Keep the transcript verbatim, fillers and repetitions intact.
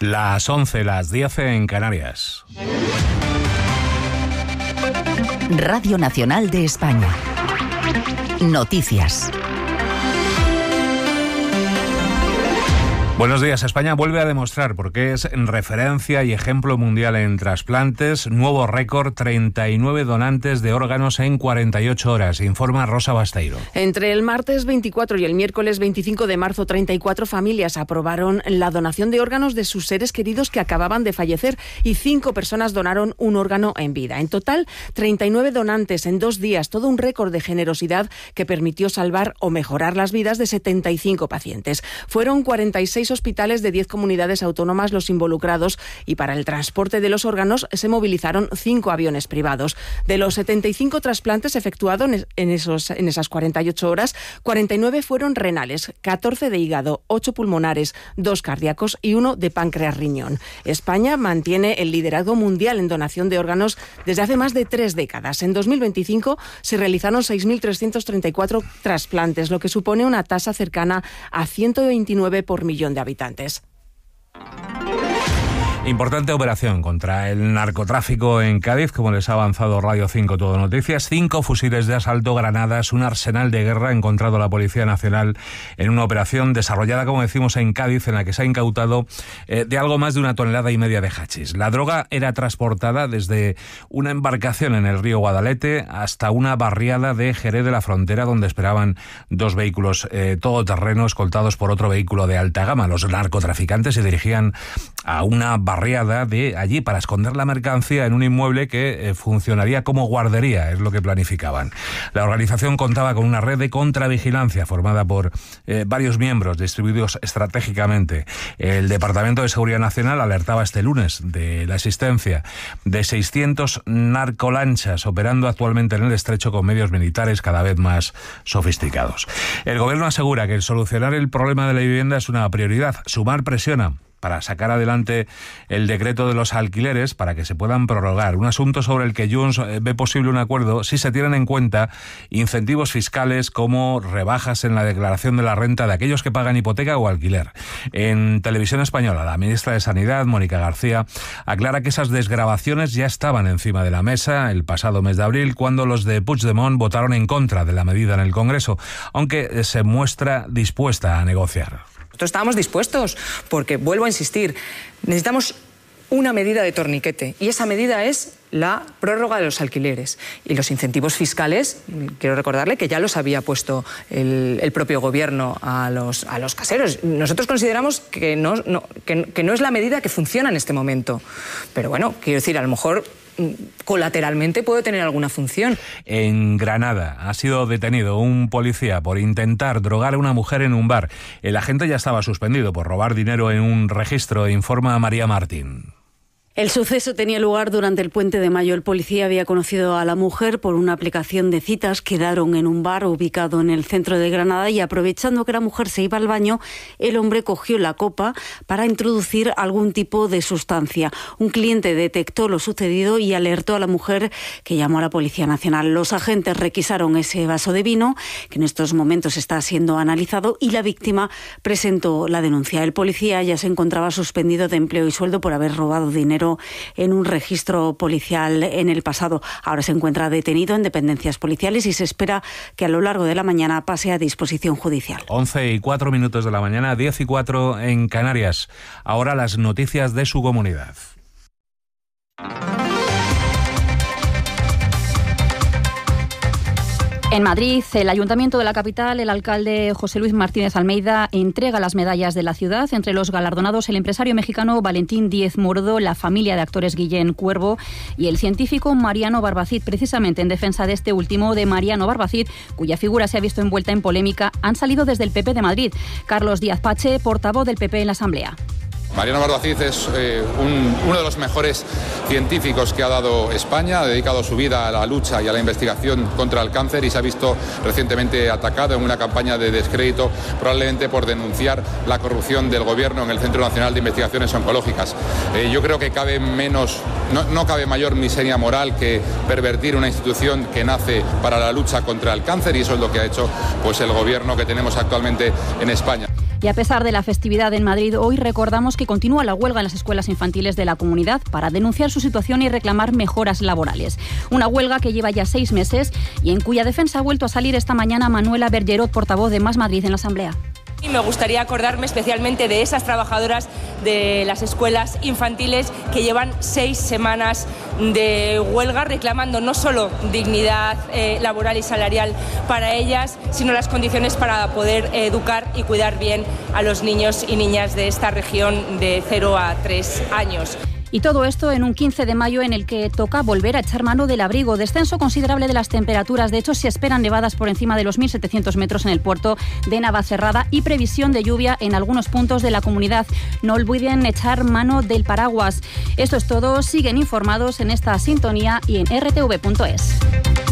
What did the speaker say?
Las once, las diez en Canarias. Radio Nacional de España. Noticias. Buenos días. España vuelve a demostrar por qué es referencia y ejemplo mundial en trasplantes. Nuevo récord, treinta y nueve donantes de órganos en cuarenta y ocho horas, informa Rosa Basteiro. Entre el martes veinticuatro y el miércoles veinticinco de marzo, treinta y cuatro familias aprobaron la donación de órganos de sus seres queridos que acababan de fallecer y cinco personas donaron un órgano en vida. En total, treinta y nueve donantes en dos días, todo un récord de generosidad que permitió salvar o mejorar las vidas de setenta y cinco pacientes. Fueron cuarenta y seis hospitales de diez comunidades autónomas los involucrados y para el transporte de los órganos se movilizaron cinco aviones privados. De los setenta y cinco trasplantes efectuados en, esos, en esas cuarenta y ocho horas, cuarenta y nueve fueron renales, catorce de hígado, ocho pulmonares, dos cardíacos y uno de páncreas-riñón. España mantiene el liderazgo mundial en donación de órganos desde hace más de tres décadas. En dos mil veinticinco se realizaron seis mil trescientos treinta y cuatro trasplantes, lo que supone una tasa cercana a ciento veintinueve por millón de habitantes. Importante operación contra el narcotráfico en Cádiz, como les ha avanzado Radio cinco Todo Noticias. Cinco fusiles de asalto, granadas, un arsenal de guerra ha encontrado la Policía Nacional en una operación desarrollada, como decimos, en Cádiz, en la que se ha incautado eh, de algo más de una tonelada y media de hachís. La droga era transportada desde una embarcación en el río Guadalete hasta una barriada de Jerez de la Frontera, donde esperaban dos vehículos eh, todoterreno escoltados por otro vehículo de alta gama. Los narcotraficantes se dirigían a una barriada de allí para esconder la mercancía en un inmueble que eh, funcionaría como guardería, es lo que planificaban. La organización contaba con una red de contravigilancia formada por eh, varios miembros distribuidos estratégicamente. El Departamento de Seguridad Nacional alertaba este lunes de la existencia de seiscientos narcolanchas operando actualmente en el estrecho con medios militares cada vez más sofisticados. El gobierno asegura que el solucionar el problema de la vivienda es una prioridad. Sumar presiona para sacar adelante el decreto de los alquileres para que se puedan prorrogar. Un asunto sobre el que Junts ve posible un acuerdo si se tienen en cuenta incentivos fiscales como rebajas en la declaración de la renta de aquellos que pagan hipoteca o alquiler. En Televisión Española, la ministra de Sanidad, Mónica García, aclara que esas desgravaciones ya estaban encima de la mesa el pasado mes de abril, cuando los de Puigdemont votaron en contra de la medida en el Congreso, aunque se muestra dispuesta a negociar. Nosotros estábamos dispuestos, porque, vuelvo a insistir, necesitamos una medida de torniquete, y esa medida es la prórroga de los alquileres. Y los incentivos fiscales, quiero recordarle que ya los había puesto el, el propio gobierno a los, a los caseros. Nosotros consideramos que no, no, que, que no es la medida que funciona en este momento. Pero bueno, quiero decir, a lo mejor colateralmente puede tener alguna función. En Granada ha sido detenido un policía por intentar drogar a una mujer en un bar. El agente ya estaba suspendido por robar dinero en un registro, informa María Martín. El suceso tenía lugar durante el Puente de Mayo. El policía había conocido a la mujer por una aplicación de citas. Quedaron en un bar ubicado en el centro de Granada y, aprovechando que la mujer se iba al baño, el hombre cogió la copa para introducir algún tipo de sustancia. Un cliente detectó lo sucedido y alertó a la mujer, que llamó a la Policía Nacional. Los agentes requisaron ese vaso de vino, que en estos momentos está siendo analizado, y la víctima presentó la denuncia. El policía ya se encontraba suspendido de empleo y sueldo por haber robado dinero en un registro policial en el pasado. Ahora se encuentra detenido en dependencias policiales y se espera que a lo largo de la mañana pase a disposición judicial. once y cuatro minutos de la mañana, diez y cuatro en Canarias. Ahora las noticias de su comunidad. En Madrid, el Ayuntamiento de la capital, el alcalde José Luis Martínez Almeida entrega las medallas de la ciudad. Entre los galardonados, el empresario mexicano Valentín Díez Morodo, la familia de actores Guillén Cuervo y el científico Mariano Barbacid. Precisamente en defensa de este último, de Mariano Barbacid, cuya figura se ha visto envuelta en polémica, han salido desde el P P de Madrid. Carlos Díaz Pache, portavoz del P P en la Asamblea. Mariano Barbacid es eh, un, uno de los mejores científicos que ha dado España, ha dedicado su vida a la lucha y a la investigación contra el cáncer y se ha visto recientemente atacado en una campaña de descrédito, probablemente por denunciar la corrupción del gobierno en el Centro Nacional de Investigaciones Oncológicas. Eh, yo creo que cabe menos, no, no cabe mayor miseria moral que pervertir una institución que nace para la lucha contra el cáncer, y eso es lo que ha hecho pues, el gobierno que tenemos actualmente en España. Y a pesar de la festividad en Madrid, hoy recordamos que continúa la huelga en las escuelas infantiles de la comunidad para denunciar su situación y reclamar mejoras laborales. Una huelga que lleva ya seis meses y en cuya defensa ha vuelto a salir esta mañana Manuela Bergerot, portavoz de Más Madrid en la Asamblea. Y me gustaría acordarme especialmente de esas trabajadoras de las escuelas infantiles que llevan seis semanas de huelga reclamando no solo dignidad eh, laboral y salarial para ellas, sino las condiciones para poder eh, educar y cuidar bien a los niños y niñas de esta región de cero a tres años. Y todo esto en un quince de mayo en el que toca volver a echar mano del abrigo. Descenso considerable de las temperaturas. De hecho, se esperan nevadas por encima de los mil setecientos metros en el puerto de Navacerrada y previsión de lluvia en algunos puntos de la comunidad. No olviden echar mano del paraguas. Esto es todo. Siguen informados en esta sintonía y en r t v punto es.